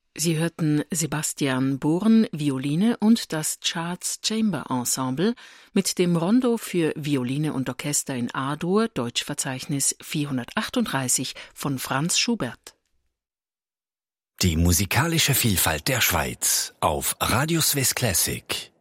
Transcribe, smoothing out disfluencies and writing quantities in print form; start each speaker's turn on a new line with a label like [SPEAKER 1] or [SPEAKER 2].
[SPEAKER 1] Sie hörten Sebastian Bohren, Violine und das Charles Chamber Ensemble mit dem Rondo für Violine und Orchester in A-Dur, Deutschverzeichnis 438 von Franz Schubert.
[SPEAKER 2] Die musikalische Vielfalt der Schweiz auf Radio Swiss Classic.